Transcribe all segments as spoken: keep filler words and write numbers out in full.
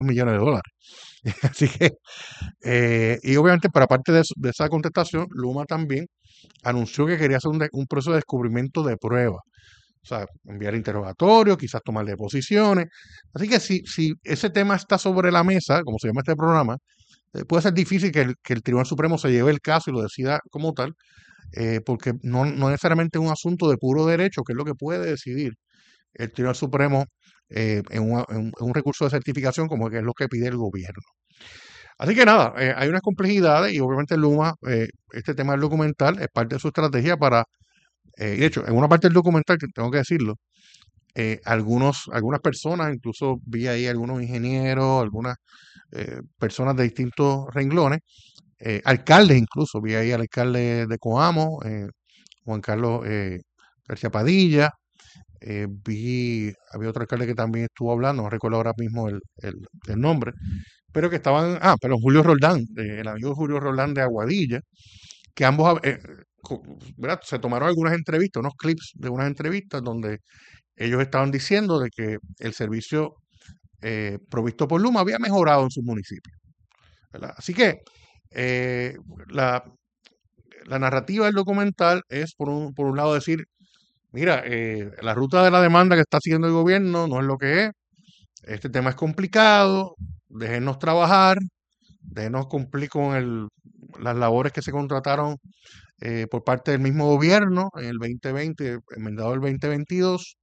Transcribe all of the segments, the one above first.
millones de dólares. Así que, eh, y obviamente, para parte de, eso- de esa contestación, Luma también anunció que quería hacer un, de- un proceso de descubrimiento de pruebas. O sea, enviar interrogatorios, quizás tomar deposiciones. Así que si, si ese tema está sobre la mesa, como se llama este programa, eh, puede ser difícil que el, que el Tribunal Supremo se lleve el caso y lo decida como tal, eh, porque no, no necesariamente es un asunto de puro derecho, que es lo que puede decidir el Tribunal Supremo eh, en, una- en un en un recurso de certificación como que es lo que pide el gobierno. Así que nada, eh, hay unas complejidades y obviamente Luma, eh, este tema del documental es parte de su estrategia para, eh, y de hecho, en una parte del documental, que tengo que decirlo, eh, algunos, algunas personas, incluso vi ahí algunos ingenieros, algunas eh, personas de distintos renglones, eh, alcaldes incluso, vi ahí al alcalde de Coamo, eh, Juan Carlos eh, García Padilla, eh, vi, había otro alcalde que también estuvo hablando, no recuerdo ahora mismo el, el- el nombre, pero que estaban, ah, pero Julio Roldán, eh, el amigo Julio Roldán de Aguadilla, que ambos, eh, co- ¿verdad? Se tomaron algunas entrevistas, unos clips de unas entrevistas donde ellos estaban diciendo de que el servicio eh, provisto por Luma había mejorado en sus municipios, ¿verdad? Así que eh, la, la narrativa del documental es, por un, por un lado, decir, mira, eh, la ruta de la demanda que está siguiendo el gobierno no es lo que es, este tema es complicado, déjenos trabajar, déjenos cumplir con el, las labores que se contrataron eh, por parte del mismo gobierno en el veinte veinte, enmendado el veinte veintidós,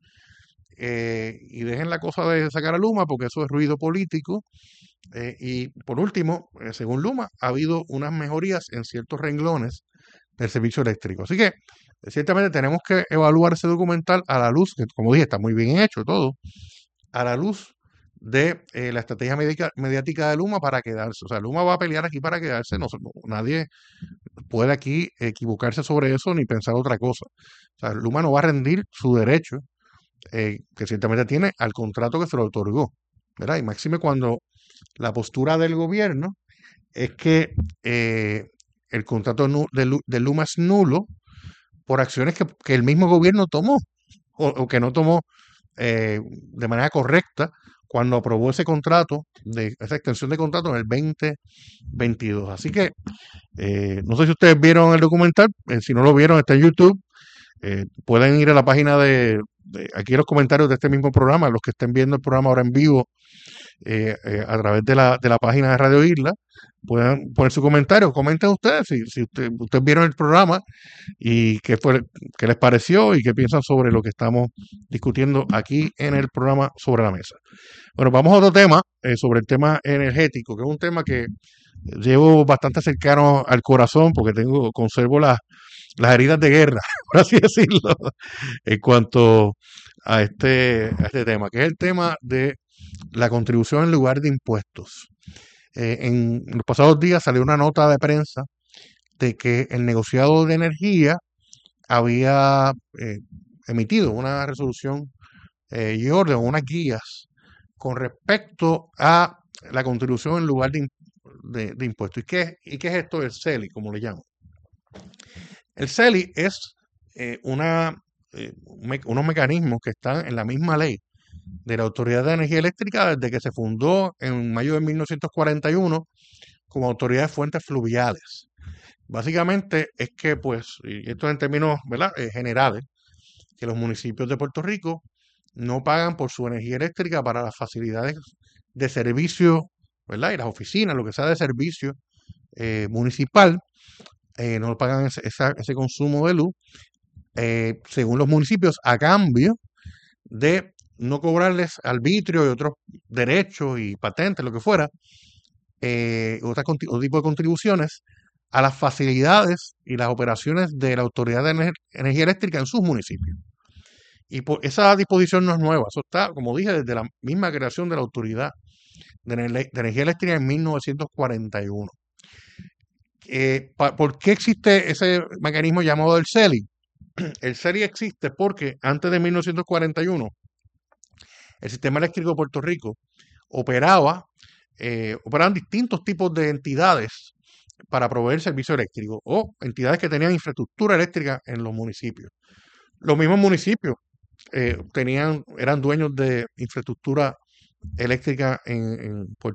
eh, y dejen la cosa de sacar a Luma porque eso es ruido político. Eh, y por último, eh, según Luma, ha habido unas mejorías en ciertos renglones del servicio eléctrico. Así que, eh, ciertamente tenemos que evaluar ese documental a la luz, que como dije, está muy bien hecho todo, a la luz de eh, la estrategia mediática, mediática de Luma para quedarse. O sea, Luma va a pelear aquí para quedarse. No, no- nadie puede aquí equivocarse sobre eso ni pensar otra cosa. O sea, Luma no va a rendir su derecho, eh, que ciertamente tiene, al contrato que se le otorgó. ¿Verdad? Y máxime cuando la postura del gobierno es que eh, el contrato nu- de, Lu- de Luma es nulo por acciones que, que el mismo gobierno tomó o, o que no tomó eh, de manera correcta cuando aprobó ese contrato, de esa extensión de contrato en el veinte veintidós. Así que eh, no sé si ustedes vieron el documental, eh, si no lo vieron está en YouTube, eh, pueden ir a la página de, de- aquí en los comentarios de este mismo programa, los que estén viendo el programa ahora en vivo eh, eh, a través de la, de la página de Radio Isla, pueden poner su comentario, comenten ustedes si, si usted- ustedes vieron el programa y qué fue, qué les pareció y qué piensan sobre lo que estamos discutiendo aquí en el programa Sobre la Mesa. Bueno, vamos a otro tema, eh, sobre el tema energético, que es un tema que llevo bastante cercano al corazón porque tengo, conservo las, las heridas de guerra, por así decirlo, en cuanto a este, a este tema, que es el tema de la contribución en lugar de impuestos. Eh, en los pasados días salió una nota de prensa de que el negociado de energía había eh, emitido una resolución eh, y orden, unas guías con respecto a la contribución en lugar de, de, de impuestos. ¿Y qué, ¿Y qué es esto del C E L I, como le llaman? El C E L I es eh, una, eh, me, unos mecanismos que están en la misma ley de la Autoridad de Energía Eléctrica desde que se fundó en mayo de mil novecientos cuarenta y uno como Autoridad de Fuentes Fluviales. Básicamente es que, pues, y esto en términos, ¿verdad?, eh, generales, que los municipios de Puerto Rico no pagan por su energía eléctrica para las facilidades de servicio, ¿verdad? Y las oficinas, lo que sea de servicio eh, municipal, eh, no pagan ese, esa- ese consumo de luz, eh, según los municipios, a cambio de no cobrarles arbitrio y otros derechos y patentes, lo que fuera, eh, otras conti- otro tipo de contribuciones a las facilidades y las operaciones de la Autoridad de Ener- Energía Eléctrica en sus municipios. Y por, esa disposición no es nueva, eso está, como dije, desde la misma creación de la Autoridad de, Ener- de Energía Eléctrica en mil novecientos cuarenta y uno. Eh, pa- ¿por qué existe ese mecanismo llamado el C E L I? El C E L I existe porque antes de mil novecientos cuarenta y uno el sistema eléctrico de Puerto Rico operaba, eh, operaban distintos tipos de entidades para proveer servicio eléctrico o entidades que tenían infraestructura eléctrica en los municipios. Los mismos municipios eh, tenían, eran dueños de infraestructura eléctrica en, en,